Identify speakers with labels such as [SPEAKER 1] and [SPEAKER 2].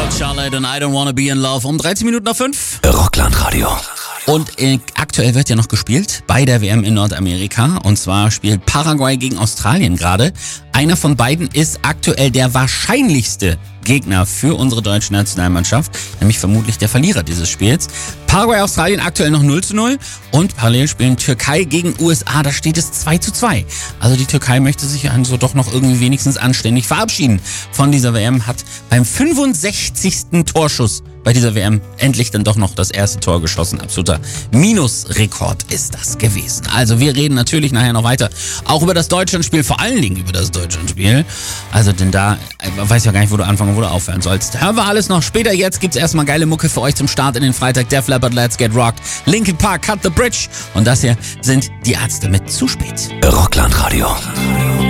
[SPEAKER 1] Charlotte und I Don't Wanna Be in Love um 13 Minuten nach 5.
[SPEAKER 2] Rockland-Radio.
[SPEAKER 1] Und aktuell wird ja noch gespielt bei der WM in Nordamerika. Und zwar spielt Paraguay gegen Australien gerade. Einer von beiden ist aktuell der wahrscheinlichste Gegner für unsere deutsche Nationalmannschaft, nämlich vermutlich der Verlierer dieses Spiels. Paraguay, Australien aktuell noch 0:0 und parallel spielen Türkei gegen USA, da steht es 2:2. Also die Türkei möchte sich also doch noch irgendwie wenigstens anständig verabschieden von dieser WM, hat beim 65. Torschuss bei dieser WM endlich dann doch noch das erste Tor geschossen. Absoluter Minusrekord ist das gewesen. Also wir reden natürlich nachher noch weiter, auch über das Deutschlandspiel, vor allen Dingen über das Deutschlandspiel. Also denn da weiß ich ja gar nicht, wo du anfangen und wo du aufhören sollst. Hören wir alles noch später. Jetzt gibt's erstmal geile Mucke für euch zum Start in den Freitag. Def Leppard, Let's Get Rocked, Linkin Park, Cut the Bridge. Und das hier sind die Ärzte mit Zu spät.
[SPEAKER 2] Rockland-Radio.